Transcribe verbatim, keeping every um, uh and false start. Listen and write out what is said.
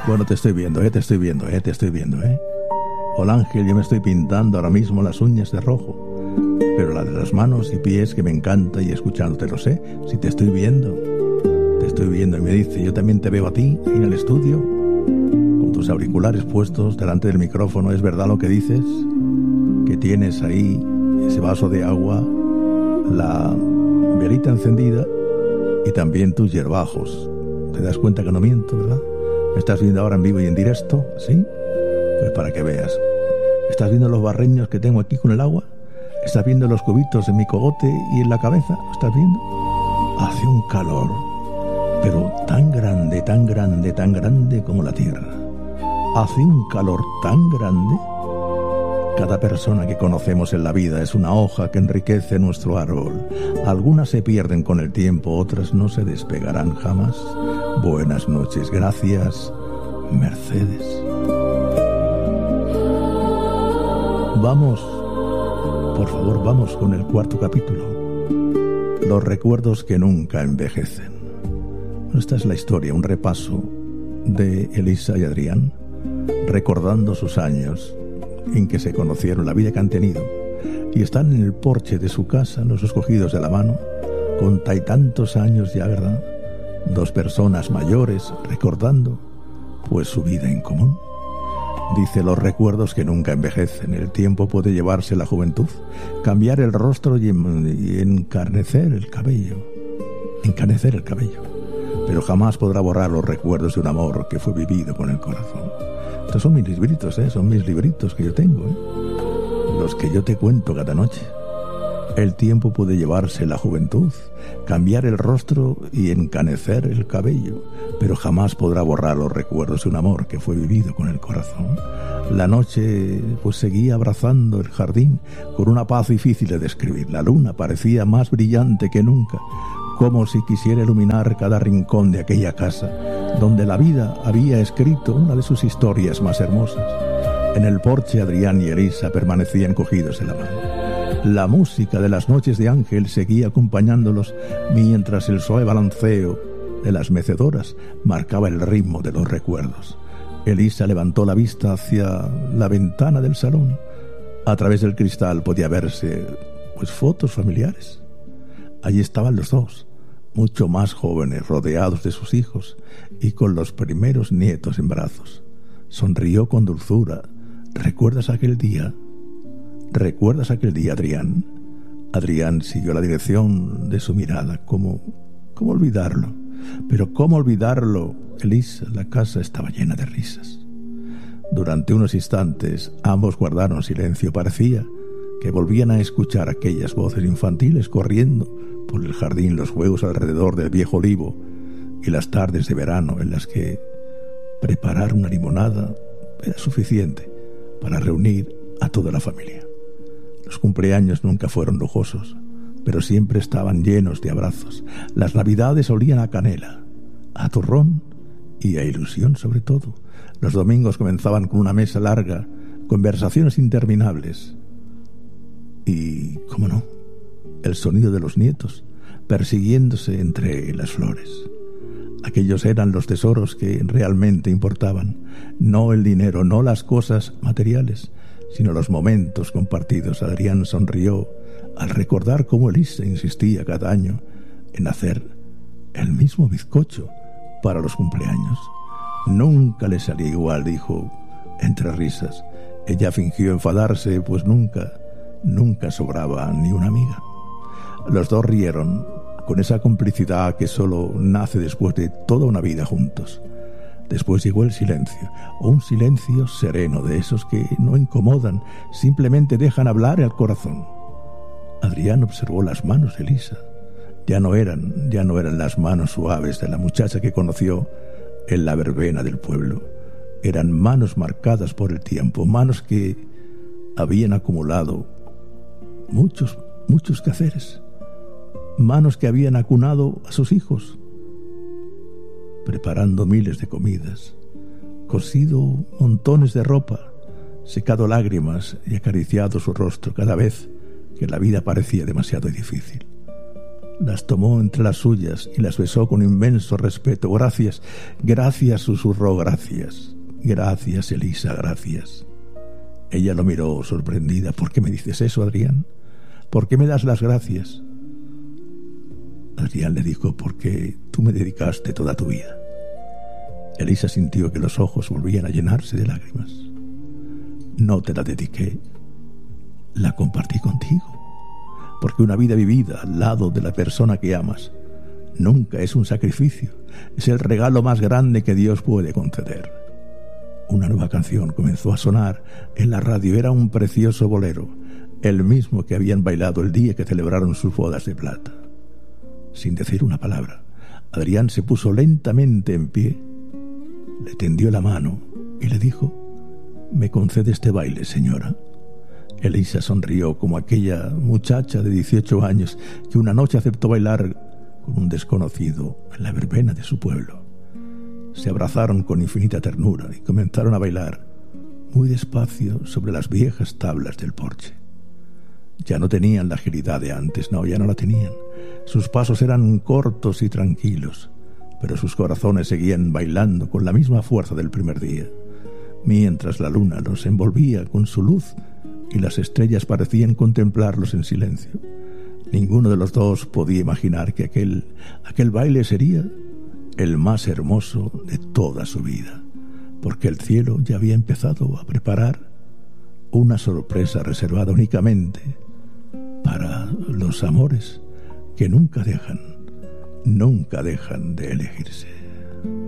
Bueno, te estoy viendo, eh, te estoy viendo, eh, te estoy viendo, eh. Hola Ángel, yo me estoy pintando ahora mismo las uñas de rojo, pero la de las manos y pies que me encanta y escuchándote lo sé. Si te estoy viendo, te estoy viendo y me dice, yo también te veo a ti en el estudio, con tus auriculares puestos delante del micrófono. ¿Es verdad lo que dices? Que tienes ahí ese vaso de agua, la velita encendida y también tus hierbajos. ¿Te das cuenta que no miento, verdad? ¿Me estás viendo ahora en vivo y en directo? ¿Sí? Pues para que veas. ¿Estás viendo los barreños que tengo aquí con el agua? ¿Estás viendo los cubitos en mi cogote y en la cabeza? ¿Lo estás viendo? Hace un calor, pero tan grande, tan grande, tan grande como la tierra. Hace un calor tan grande. Cada persona que conocemos en la vida es una hoja que enriquece nuestro árbol. Algunas se pierden con el tiempo, otras no se despegarán jamás. Buenas noches, gracias, Mercedes. Vamos, por favor, vamos con el cuarto capítulo. Los recuerdos que nunca envejecen. Esta es la historia, un repaso de Elisa y Adrián, recordando sus años en que se conocieron, la vida que han tenido, y están en el porche de su casa, los dos cogidos de la mano, con tantos años ya, ¿verdad? Dos personas mayores recordando, pues, su vida en común. Dice, los recuerdos que nunca envejecen. El tiempo puede llevarse la juventud, cambiar el rostro y, en, y encarnecer el cabello. Encarnecer el cabello. Pero jamás podrá borrar los recuerdos de un amor que fue vivido con el corazón. Estos son mis libritos, ¿eh? Son mis libritos que yo tengo, ¿eh? Los que yo te cuento cada noche. El tiempo puede llevarse la juventud, cambiar el rostro y encanecer el cabello, pero jamás podrá borrar los recuerdos de un amor que fue vivido con el corazón. La noche, pues, seguía abrazando el jardín con una paz difícil de describir. La luna parecía más brillante que nunca, como si quisiera iluminar cada rincón de aquella casa, donde la vida había escrito una de sus historias más hermosas. En el porche, Adrián y Elisa permanecían cogidos de la mano. La música de las noches de Ángel seguía acompañándolos, mientras el suave balanceo de las mecedoras marcaba el ritmo de los recuerdos. Elisa levantó la vista hacia la ventana del salón. A través del cristal podía verse, pues, fotos familiares. Allí estaban los dos, mucho más jóvenes, rodeados de sus hijos y con los primeros nietos en brazos. Sonrió con dulzura. ¿Recuerdas aquel día? ¿Recuerdas aquel día, Adrián? Adrián siguió la dirección de su mirada. ¿Cómo, cómo olvidarlo? Pero ¿cómo olvidarlo? Elisa, la casa estaba llena de risas. Durante unos instantes ambos guardaron silencio. Parecía que volvían a escuchar aquellas voces infantiles corriendo por el jardín, los juegos alrededor del viejo olivo y las tardes de verano en las que preparar una limonada era suficiente para reunir a toda la familia. Los cumpleaños nunca fueron lujosos, pero siempre estaban llenos de abrazos. Las navidades olían a canela, a turrón y a ilusión sobre todo. Los domingos comenzaban con una mesa larga, conversaciones interminables. Y, cómo no, el sonido de los nietos persiguiéndose entre las flores. Aquellos eran los tesoros que realmente importaban, no el dinero, no las cosas materiales, sino los momentos compartidos. Adrián sonrió al recordar cómo Elisa insistía cada año en hacer el mismo bizcocho para los cumpleaños. Nunca le salía igual, dijo entre risas. Ella fingió enfadarse, pues nunca, nunca sobraba ni una amiga. Los dos rieron con esa complicidad que solo nace después de toda una vida juntos. Después llegó el silencio, un silencio sereno, de esos que no incomodan, simplemente dejan hablar al corazón. Adrián observó las manos de Elisa. Ya no eran, ya no eran las manos suaves de la muchacha que conoció en la verbena del pueblo. Eran manos marcadas por el tiempo, manos que habían acumulado muchos, muchos quehaceres, manos que habían acunado a sus hijos, preparando miles de comidas, cosido montones de ropa, secado lágrimas y acariciado su rostro cada vez que la vida parecía demasiado difícil. Las tomó entre las suyas y las besó con inmenso respeto. Gracias, gracias, susurró, gracias. Gracias, Elisa, gracias. Ella lo miró sorprendida. ¿Por qué me dices eso, Adrián? ¿Por qué me das las gracias? Adrián le dijo, porque tú me dedicaste toda tu vida. Elisa sintió que los ojos volvían a llenarse de lágrimas. No te la dediqué, la compartí contigo, porque una vida vivida al lado de la persona que amas nunca es un sacrificio, es el regalo más grande que Dios puede conceder. Una nueva canción comenzó a sonar en la radio. Era un precioso bolero, el mismo que habían bailado el día que celebraron sus bodas de plata. Sin decir una palabra, Adrián se puso lentamente en pie, le tendió la mano y le dijo: ¿me concede este baile, señora? Elisa sonrió como aquella muchacha de dieciocho años que una noche aceptó bailar con un desconocido en la verbena de su pueblo. Se abrazaron con infinita ternura y comenzaron a bailar muy despacio sobre las viejas tablas del porche. Ya no tenían la agilidad de antes, no, ya no la tenían. Sus pasos eran cortos y tranquilos, pero sus corazones seguían bailando con la misma fuerza del primer día, mientras la luna los envolvía con su luz y las estrellas parecían contemplarlos en silencio. Ninguno de los dos podía imaginar que aquel, aquel baile sería el más hermoso de toda su vida, porque el cielo ya había empezado a preparar una sorpresa reservada únicamente para los amores que nunca dejan, nunca dejan de elegirse.